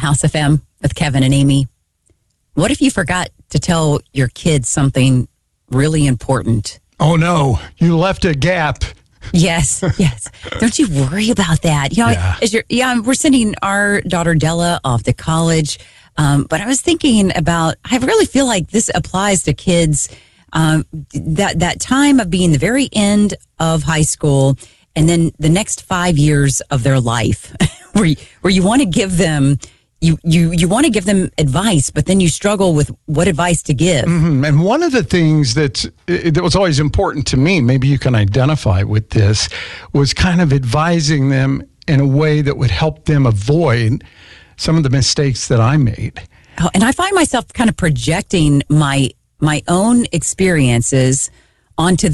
House FM with Kevin and Amy. What if you forgot to tell your kids something really important? Oh, no. You left a gap. Yes. Don't you worry about that. We're sending our daughter Della off to college. But I was thinking about, I really feel like this applies to kids, that time of being the very end of high school and then the next 5 years of their life where you want to give them, you want to give them advice, but then you struggle with what advice to give. Mm-hmm. And one of the things that was always important to me, maybe you can identify with this, was kind of advising them in a way that would help them avoid some of the mistakes that I made. Oh, and I find myself kind of projecting my own experiences onto